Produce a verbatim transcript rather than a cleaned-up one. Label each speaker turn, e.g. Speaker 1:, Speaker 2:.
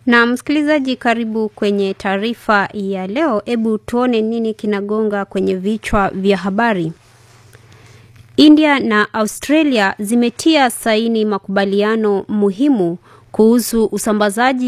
Speaker 1: Na msikilizaji, karibu kwenye taarifa ya leo. Hebu tuone nini kinagonga kwenye vichwa vya habari. India na Australia zimetia saini makubaliano muhimu kuhusu usambazaji